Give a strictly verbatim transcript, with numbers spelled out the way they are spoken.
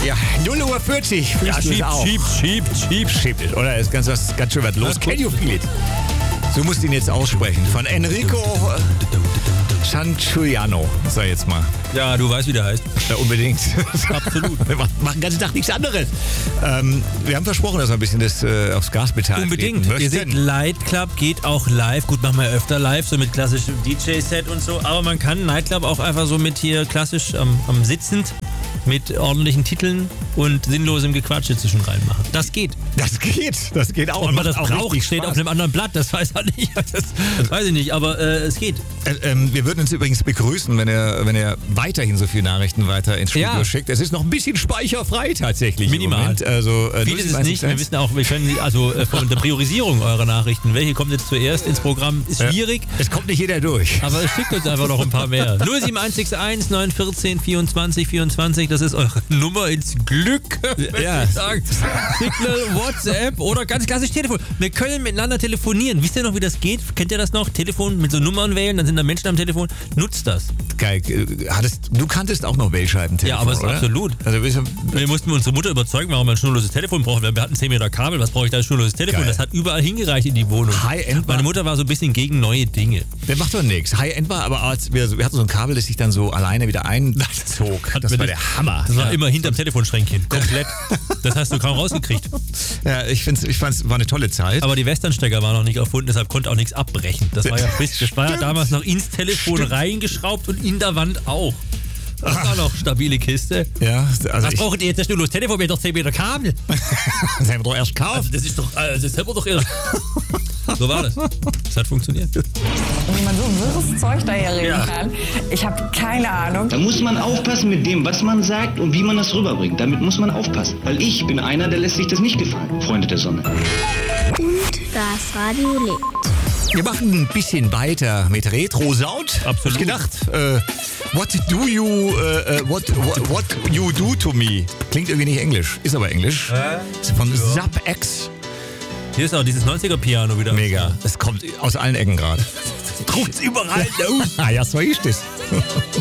Ja, null Uhr vierzig. Ja, schiebt, schiebt, schiebt, schiebt. Schiebt es, oder? Ist ganz, was, ganz schön was los. Can you feel it? Du musst ihn jetzt aussprechen. Von Enrico Sanchuiano, sag ich jetzt mal. Ja, du weißt, wie der heißt. Ja, unbedingt. Absolut. Wir machen den ganzen Tag nichts anderes. Ähm, wir haben versprochen, dass wir ein bisschen das äh, aufs Gaspedal Unbedingt. Ihr seht, Light Club geht auch live. Gut, machen wir öfter live, so mit klassischem D J-Set und so. Aber man kann Nightclub auch einfach so mit hier klassisch am, am sitzend mit ordentlichen Titeln und sinnlosem Gequatsche zwischen reinmachen. Das geht. Das geht. Das geht auch. Ob man das auch braucht, steht auf einem anderen Blatt. Das weiß er nicht. Das, das weiß ich nicht, aber äh, es geht. Äh, ähm, wir würden uns übrigens begrüßen, wenn er, wenn er weiterhin so viele Nachrichten weiter ins Studio Ja. schickt. Es ist noch ein bisschen speicherfrei tatsächlich. Minimal. Im Moment. Also, äh, Vieles ist nicht. Wir wissen auch, wir können die- also äh, von der Priorisierung eurer Nachrichten, welche kommt jetzt zuerst ins Programm, ist schwierig. Es kommt nicht jeder durch. Aber es schickt uns einfach noch ein paar mehr. null sieben eins sechs eins neun eins vier vierundzwanzig vierundzwanzig, das ist eure Nummer ins Glück, würde Ja. ich sagen. Signal, WhatsApp oder ganz klassisch Telefon. Wir können miteinander telefonieren. Wisst ihr noch, wie das geht? Kennt ihr das noch? Telefon mit so Nummern wählen, dann sind da Menschen am Telefon. Nutzt das. Geil. Äh, Hattest, du kanntest auch noch Wählscheibentelefon, Ja, aber es ist oder? absolut. Also, wir- Wir mussten unsere Mutter überzeugen, warum wir ein schnurloses Telefon brauchen. Wir hatten zehn Meter Kabel, was brauche ich da ein schnurloses Telefon? Geil. Das hat überall hingereicht in die Wohnung. High-End Meine Mutter war so ein bisschen gegen neue Dinge. Der macht doch nichts. High-End war, aber als wir, wir hatten so ein Kabel, das sich dann so alleine wieder einzog. Hat Das mir war nicht- der Hammer. Das war Ja. immer hinterm Telefonschränkchen. Komplett. Das hast du kaum rausgekriegt. Ja, ich find's, ich fand's, war eine tolle Zeit. Aber die Westernstecker waren noch nicht erfunden, deshalb konnte auch nichts abbrechen. Das war ja fest. Das war ja Stimmt. damals noch ins Telefon Stimmt. reingeschraubt und in der Wand auch. Das war noch stabile Kiste. ja, also Was ich, braucht ihr jetzt? Das schnurloses Telefon mit doch zehn Meter Kabel. das haben wir doch erst gekauft. Also das ist doch, äh, das haben wir doch erst. So war das. Das hat funktioniert. Wie man so wirres Zeug daher reden Ja. kann. Ich habe keine Ahnung. Da muss man aufpassen mit dem, was man sagt und wie man das rüberbringt. Damit muss man aufpassen. Weil ich bin einer, der lässt sich das nicht gefallen, Freunde der Sonne. Das Radio lebt. Wir machen ein bisschen weiter mit Retro-Sound. Absolut. Hab ich gedacht, äh, what do you, äh, äh, what, what, what you do to me? Klingt irgendwie nicht Englisch, ist aber Englisch. Ist von Zap X. Hier ist auch dieses neunziger-Piano wieder. Mega. Es kommt aus allen Ecken gerade. Druckt's überall. Ah ja, so ist es.